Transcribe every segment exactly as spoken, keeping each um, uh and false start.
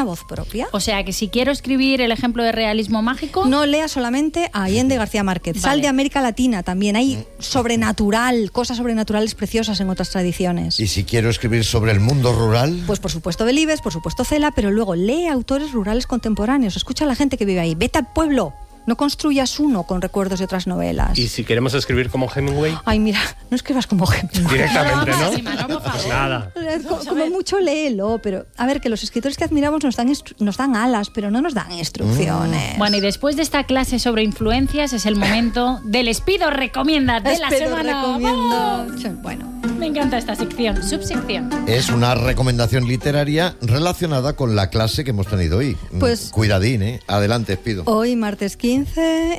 una voz propia. O sea, que si quiero escribir el ejemplo de realismo mágico... No lea solamente a Allende García Márquez. Vale. Sal de América Latina también. Hay sobrenatural, cosas sobrenaturales preciosas en otras tradiciones. ¿Y si quiero escribir sobre el mundo rural? Pues por supuesto Delibes, por supuesto Cela, pero luego lee autores rurales contemporáneos. Escucha a la gente que vive ahí. Vete al pueblo. No construyas uno con recuerdos de otras novelas. ¿Y si queremos escribir como Hemingway? Ay, mira, no escribas como Hemingway. Directamente, ¿no? Encima, no, por favor. Pues nada. Como, como mucho léelo, pero a ver, que los escritores que admiramos nos dan, instru- nos dan alas, pero no nos dan instrucciones. Bueno, y después de esta clase sobre influencias es el momento del Espido Recomienda de la Espido semana. recomiendo. ¡Vamos! Bueno, me encanta esta sección, subsección. Es una recomendación literaria relacionada con la clase que hemos tenido hoy. Pues- Cuidadín, ¿eh? Adelante, Espido. hoy martes quince,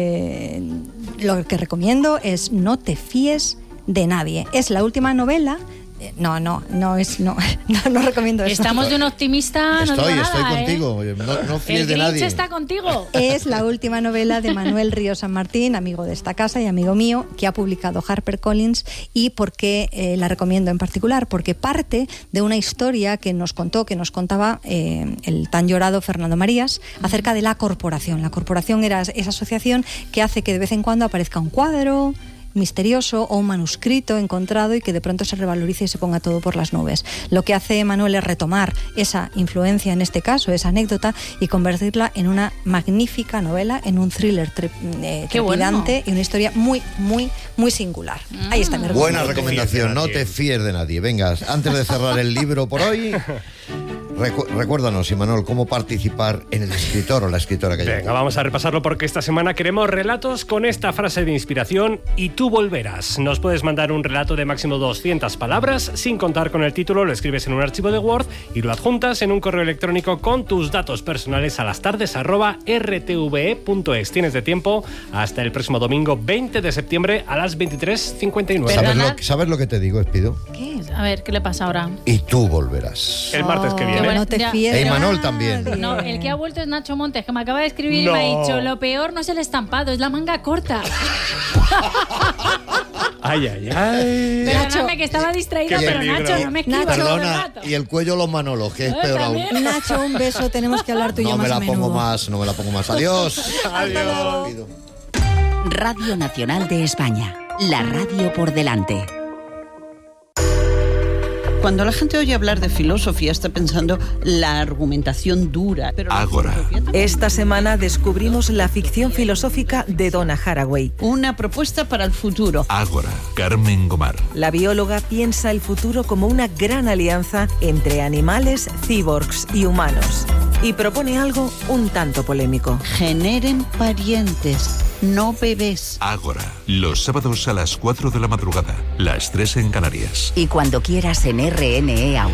eh, lo que recomiendo es No te fíes de nadie. Es la última novela. eh, No, no, no es, no, no, no recomiendo eso. Estamos de un optimista, no Estoy, digo estoy nada, contigo. ¿eh? No, no fíes El de Grinch nadie. está contigo. Es la última novela de Manuel Ríos San Martín, amigo de esta casa y amigo mío, que ha publicado HarperCollins. ¿Y por qué eh, la recomiendo en particular? Porque parte de una historia que nos contó, que nos contaba eh, el tan llorado Fernando Marías, acerca de la corporación. La corporación era esa asociación que hace que de vez en cuando aparezca un cuadro misterioso o un manuscrito encontrado y que de pronto se revalorice y se ponga todo por las nubes. Lo que hace Manuel es retomar esa influencia, en este caso, esa anécdota, y convertirla en una magnífica novela, en un thriller tre- eh, Qué trepidante bueno. y una historia muy, muy, muy singular. Ahí está mi Buena recomendación. recomendación, no te fíes de nadie. Venga, antes de cerrar el libro por hoy, recu- recuérdanos, Imanol, cómo participar en el escritor o la escritora que haya. Venga, vamos a repasarlo porque esta semana queremos relatos con esta frase de inspiración: y tú volverás. Nos puedes mandar un relato de máximo doscientas palabras, sin contar con el título, lo escribes en un archivo de Word y lo adjuntas en un correo electrónico con tus datos personales a lastardes arroba r t v e punto es. Tienes de tiempo hasta el próximo domingo veinte de septiembre a las veintitrés cincuenta y nueve. ¿Sabes Perdonad. lo, ¿Sabes lo que te digo, Espido? ¿Qué? A ver, ¿qué le pasa ahora? Y tú volverás. El martes que Oh, viene. no te Ya. fíes E de Imanol nadie. también. No, el que ha vuelto es Nacho Montes, que me acaba de escribir No. y me ha dicho: lo peor no es el estampado, es la manga corta. Ay, ay, ay. Perdóname que estaba distraída, Qué pero peligro. Nacho, no me escribas Nacho, todo el Perdona, rato. y el cuello los Manolos, que es Eh, peor aún. también. Nacho, un beso, tenemos que hablar tú y yo No me más la a pongo menudo. más, no me la pongo más. Adiós. Adiós. Espido. Radio Nacional de España. La radio por delante. Cuando la gente oye hablar de filosofía está pensando la argumentación dura. Pero la Ágora. filosofía también- Esta semana descubrimos la ficción filosófica de Donna Haraway. Una propuesta para el futuro. Ágora. Carmen Gomar. La bióloga piensa el futuro como una gran alianza entre animales, cyborgs y humanos. Y propone algo un tanto polémico. Generen parientes, no bebés. Ágora. Los sábados a las cuatro de la madrugada. Las tres en Canarias. Y cuando quieras en R N E Audio.